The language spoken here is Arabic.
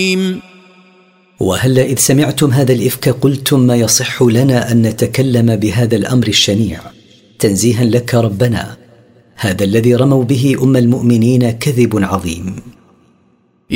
وهلا إذ سمعتم هذا الإفك قلتم ما يصح لنا أن نتكلم بهذا الأمر الشنيع تنزيها لك ربنا، هذا الذي رموا به أم المؤمنين كذب عظيم.